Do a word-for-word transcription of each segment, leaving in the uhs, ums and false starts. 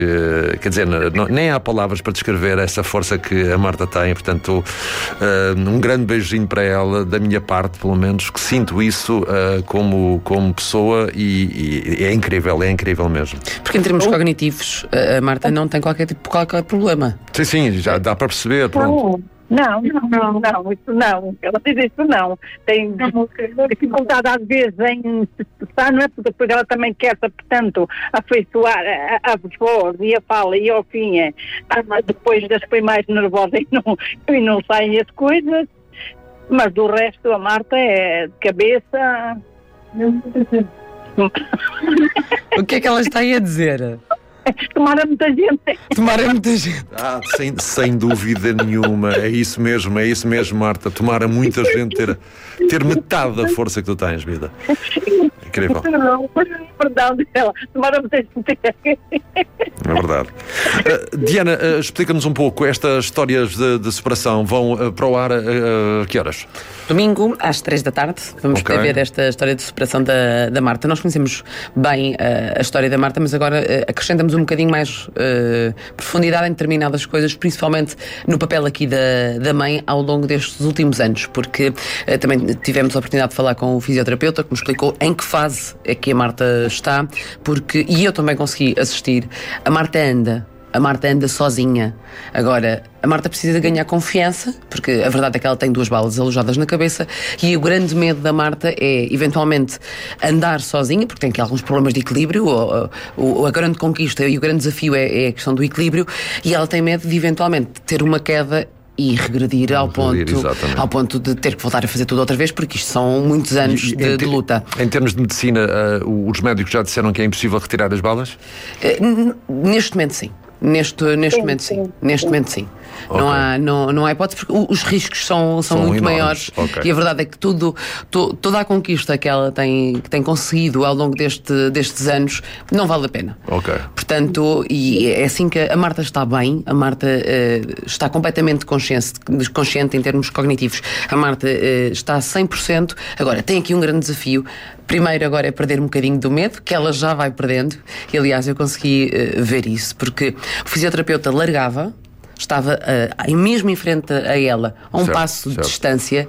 Uh, quer dizer, não, nem há palavras para descrever essa força que a Marta tem. Portanto, uh, um grande beijinho para ela, da minha parte, pelo menos, que sinto isso uh, como, como pessoa e, e é incrível, é incrível mesmo. Porque em termos cognitivos, a Marta não tem qualquer tipo qualquer problema. Sim, sim, já dá para perceber. Pronto. Não, não, não, não, isso não. Ela diz isso não. Tem dificuldade às vezes em se expressar, não é? Porque depois ela também quer, portanto, afeiçoar a, a voz e a fala e ao fim é, depois das foi mais nervosa e não, e não saem as coisas. Mas do resto a Marta é de cabeça. O que é que ela está aí a dizer? Tomar a muita gente. Tomar a muita gente. Ah, sem, sem dúvida nenhuma. É isso mesmo, é isso mesmo, Marta. Tomar a muita gente, ter, ter metade da força que tu tens, vida. Incrível. Não, é verdade. Tomar a muita gente. É verdade. Uh, Diana, uh, explica-nos um pouco. Estas histórias de, de separação vão uh, para o ar a uh, que horas? Domingo, às três da tarde. Vamos Okay. ver esta história de separação da, da Marta. Nós conhecemos bem uh, a história da Marta, mas agora uh, acrescentamos um bocadinho mais uh, profundidade em determinadas coisas, principalmente no papel aqui da, da mãe ao longo destes últimos anos, porque uh, também tivemos a oportunidade de falar com o fisioterapeuta que nos explicou em que fase é que a Marta está, porque, e eu também consegui assistir, a Marta anda. A Marta anda sozinha. Agora, a Marta precisa ganhar confiança, porque a verdade é que ela tem duas balas alojadas na cabeça e o grande medo da Marta é, eventualmente, andar sozinha, porque tem aqui alguns problemas de equilíbrio, ou, ou a grande conquista e o grande desafio é, é a questão do equilíbrio, e ela tem medo de, eventualmente, ter uma queda e regredir ao ponto, ao ponto de ter que voltar a fazer tudo outra vez, porque isto são muitos anos E, de, em, de luta. Em termos de medicina, uh, os médicos já disseram que é impossível retirar as balas? Uh, neste momento, sim. Neste, neste sim, momento, sim. sim. Neste momento, sim. Okay. Não há, não, não há hipótese, porque os riscos são, são, São muito enormes. maiores. Okay. E a verdade é que tudo, to, toda a conquista que ela tem, que tem conseguido ao longo deste, destes anos não vale a pena. Ok. Portanto, e é assim que a Marta está bem, a Marta uh, está completamente consciente, consciente em termos cognitivos. A Marta uh, está a cem por cento. Agora, tem aqui um grande desafio. Primeiro agora é perder um bocadinho do medo, que ela já vai perdendo. E aliás, eu consegui uh, ver isso, porque o fisioterapeuta largava, estava uh, mesmo em frente a ela, a um certo, passo de certo. distância,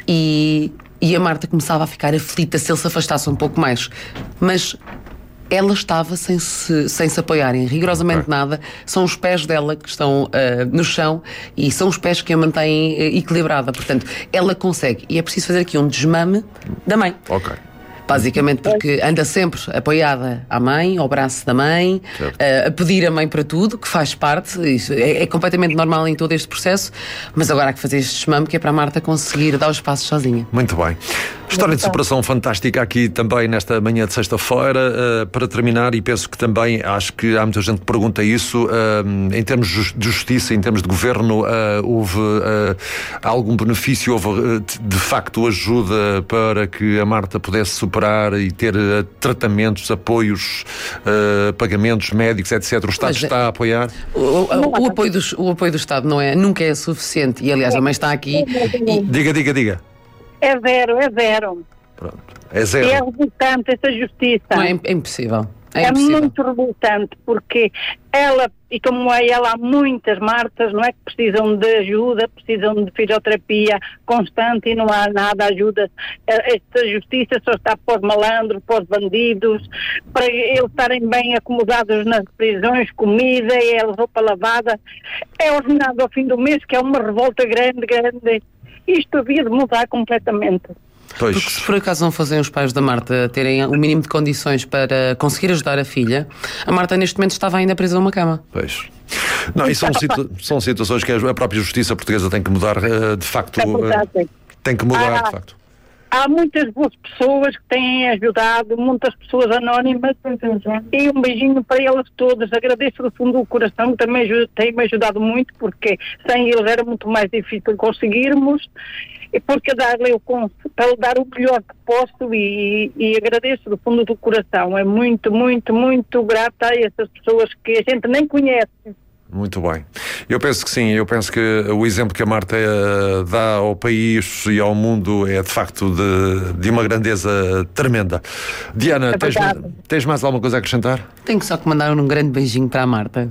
e, e a Marta começava a ficar aflita se ele se afastasse um pouco mais. Mas ela estava sem se, sem se apoiar em rigorosamente Okay. nada. São os pés dela que estão uh, no chão e são os pés que a mantêm uh, equilibrada. Portanto, ela consegue. E é preciso fazer aqui um desmame da mãe. Ok. Basicamente porque anda sempre apoiada à mãe, ao braço da mãe, uh, a pedir a mãe para tudo, que faz parte, isso é, é completamente normal em todo este processo, mas agora há que fazer este desmame, que é para a Marta conseguir dar os passos sozinha. Muito bem. História de superação fantástica aqui também nesta manhã de sexta-feira. Uh, para terminar, e penso que também acho que há muita gente que pergunta isso, uh, em termos de justiça, em termos de governo, uh, houve uh, algum benefício, houve uh, de facto ajuda para que a Marta pudesse superar e ter uh, tratamentos, apoios, uh, pagamentos médicos, etcétera. O Estado Mas, está a apoiar? O, o, o, apoio do, o apoio do Estado não é, nunca é suficiente, e aliás a mãe está aqui e... Diga, diga, diga. É zero, é zero. Pronto. É zero. E é revoltante essa justiça. Não, é, é impossível. É, É impossível. muito revoltante, porque ela, e como é ela, há muitas Martas, não é, que precisam de ajuda, precisam de fisioterapia constante e não há nada ajuda. Esta justiça só está para os malandros, para os bandidos, para eles estarem bem acomodados nas prisões, comida, é roupa lavada. É ordenado ao fim do mês, que é uma revolta grande, grande. Isto havia de mudar completamente. Pois. Porque se por acaso não fossem os pais da Marta terem o mínimo de condições para conseguir ajudar a filha, a Marta neste momento estava ainda presa numa cama. Pois. Não, e são, situ- são situações que a própria justiça portuguesa tem que mudar, uh, de facto. É verdade. Uh, tem que mudar, Ah, de facto. Há muitas boas pessoas que têm ajudado, muitas pessoas anónimas, e um beijinho para elas todas. Agradeço do fundo do coração, que também têm-me ajudado muito, porque sem eles era muito mais difícil conseguirmos, e porque dar-lhe o para dar o melhor que posso, e, e agradeço do fundo do coração. É muito, muito, muito grata a essas pessoas que a gente nem conhece. Muito bem. Eu penso que sim, eu penso que o exemplo que a Marta uh, dá ao país e ao mundo é de facto de, de uma grandeza tremenda. Diana, É tens, tens mais alguma coisa a acrescentar? Tenho só que mandar um grande beijinho para a Marta.